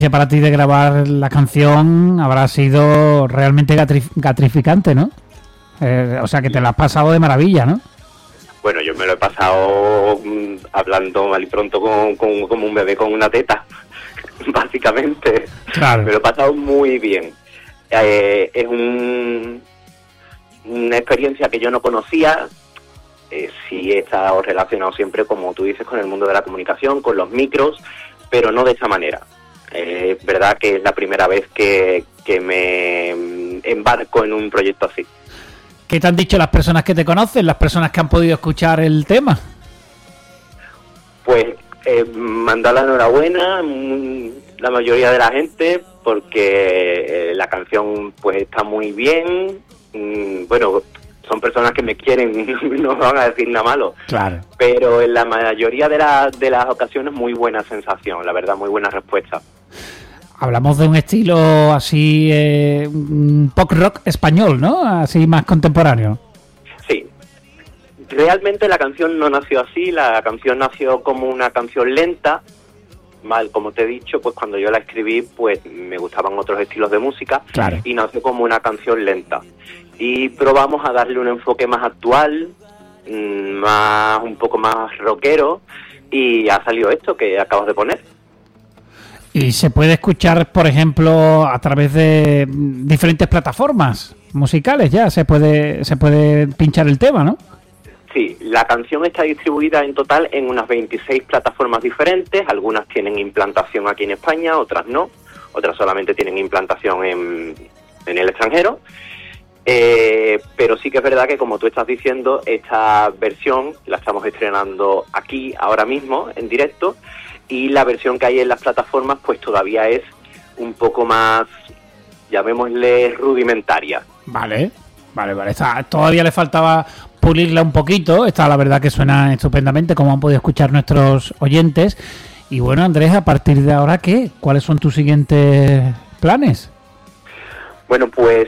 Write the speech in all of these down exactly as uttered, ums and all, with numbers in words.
Que para ti de grabar la canción habrá sido realmente gatrif- gatrificante, ¿no? Eh, o sea, que te la has pasado de maravilla, ¿no? Bueno, yo me lo he pasado mm, hablando mal y pronto con, con, como un bebé con una teta, básicamente. Claro. Me lo he pasado muy bien. Eh, es un, una experiencia que yo no conocía. Eh, sí he estado relacionado siempre, como tú dices, con el mundo de la comunicación, con los micros, pero no de esa manera. Eh, es verdad que es la primera vez que, que me embarco en un proyecto así. ¿Qué te han dicho las personas que te conocen, las personas que han podido escuchar el tema? Pues eh, mandar la enhorabuena mmm, la mayoría de la gente, porque eh, la canción pues está muy bien. Mmm, bueno, son personas que me quieren, no van a decir nada malo. Claro. Pero en la mayoría de, la, de las ocasiones muy buena sensación, la verdad, muy buena respuesta. Hablamos de un estilo así, eh, un pop rock español, ¿no? Así más contemporáneo. Sí. Realmente la canción no nació así, la canción nació como una canción lenta. Mal, como te he dicho, pues cuando yo la escribí, pues me gustaban otros estilos de música. Claro. Y nació como una canción lenta. Y probamos a darle un enfoque más actual, más un poco más rockero, y ha salido esto que acabas de poner. Y se puede escuchar, por ejemplo, a través de diferentes plataformas musicales ya, se puede se puede pinchar el tema, ¿no? Sí, la canción está distribuida en total en unas veintiséis plataformas diferentes, algunas tienen implantación aquí en España, otras no, otras solamente tienen implantación en, en el extranjero. Eh, pero sí que es verdad que, como tú estás diciendo, esta versión la estamos estrenando aquí ahora mismo en directo, y la versión que hay en las plataformas pues todavía es un poco más, llamémosle, rudimentaria. Vale, vale, vale. Esta, todavía le faltaba pulirla un poquito. Esta la verdad que suena estupendamente, como han podido escuchar nuestros oyentes. Y bueno, Andrés, a partir de ahora, ¿qué? ¿Cuáles son tus siguientes planes? Bueno, pues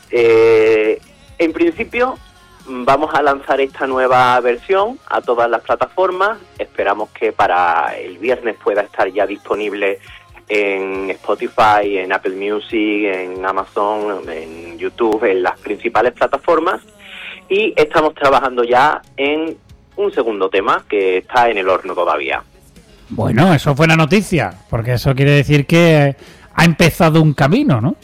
eh, en principio vamos a lanzar esta nueva versión a todas las plataformas. Esperamos que para el viernes pueda estar ya disponible en Spotify, en Apple Music, en Amazon, en YouTube, en las principales plataformas. Y estamos trabajando ya en un segundo tema que está en el horno todavía. Bueno, eso es buena noticia, porque eso quiere decir que ha empezado un camino, ¿no?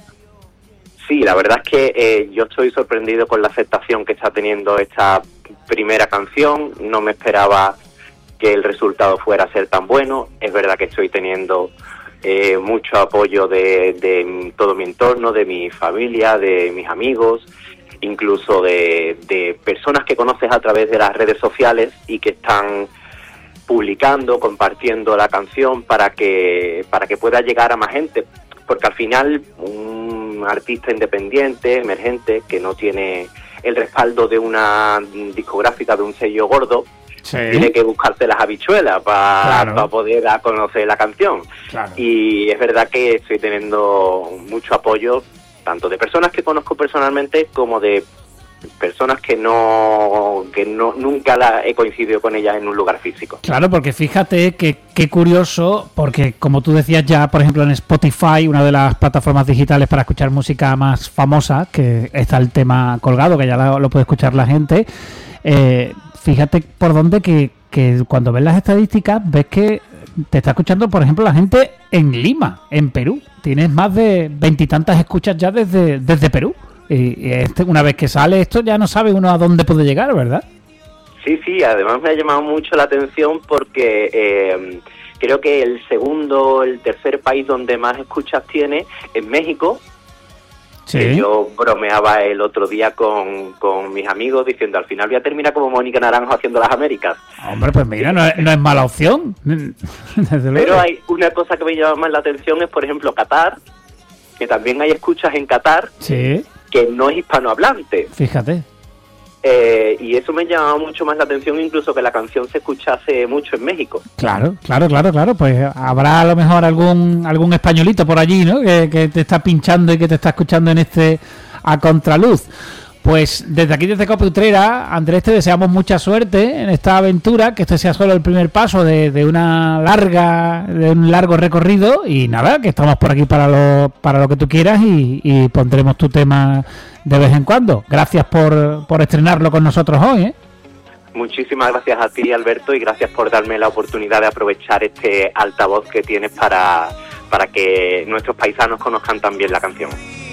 Sí, la verdad es que eh, yo estoy sorprendido con la aceptación que está teniendo esta primera canción. No me esperaba que el resultado fuera a ser tan bueno. Es verdad que estoy teniendo eh, mucho apoyo de, de todo mi entorno, de mi familia, de mis amigos, incluso de, de personas que conoces a través de las redes sociales y que están publicando, compartiendo la canción para que para que pueda llegar a más gente. Porque al final un artista independiente, emergente, que no tiene el respaldo de una discográfica, de un sello gordo, sí, tiene que buscarse las habichuelas para claro. pa poder dar a conocer la canción. Claro. Y es verdad que estoy teniendo mucho apoyo, tanto de personas que conozco personalmente como de personas que no que no nunca la he coincidido con ellas en un lugar físico. Claro, porque fíjate que qué curioso, porque como tú decías ya, por ejemplo, en Spotify, una de las plataformas digitales para escuchar música más famosa, que está el tema colgado, que ya lo, lo puede escuchar la gente, eh, fíjate por dónde que, que cuando ves las estadísticas ves que te está escuchando, por ejemplo, la gente en Lima, en Perú. Tienes más de veintitantas escuchas ya desde, desde Perú. Y este, una vez que sale esto ya no sabe uno a dónde puede llegar, ¿verdad? Sí, sí, además me ha llamado mucho la atención porque eh, creo que el segundo, el tercer país donde más escuchas tiene es México. Sí. Que yo bromeaba el otro día con, con mis amigos diciendo, al final voy a terminar como Mónica Naranjo haciendo las Américas. Hombre, pues mira, no es, no es mala opción. Pero hay una cosa que me llama más la atención, es por ejemplo Qatar, que también hay escuchas en Qatar. Sí. Que no es hispanohablante. Fíjate. Eh, y eso me llama mucho más la atención, incluso que la canción se escuchase mucho en México. Claro, claro, claro, claro. Pues habrá a lo mejor algún algún españolito por allí, ¿no? Que, que te está pinchando y que te está escuchando en este A Contraluz. Pues Pues desde aquí, desde Cope Utrera, Andrés, te deseamos mucha suerte en esta aventura, que este sea solo el primer paso de, de una larga, de un largo recorrido, y nada, que estamos por aquí para lo, para lo que tú quieras y, y pondremos tu tema de vez en cuando. Gracias por, por estrenarlo con nosotros hoy, ¿eh? Muchísimas gracias a ti, Alberto, y gracias por darme la oportunidad de aprovechar este altavoz que tienes para, para que nuestros paisanos conozcan también la canción.